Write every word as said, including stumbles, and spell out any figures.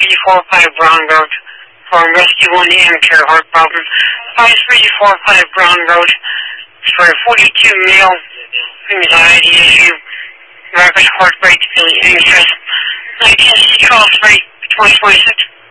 three four five Brown Road for Rescue one A M Care Heart Problem. five three four five Brown Road for a forty-two male anxiety issue, rapid heart rate, feeling anxious. nineteen twelve three twenty twenty-six.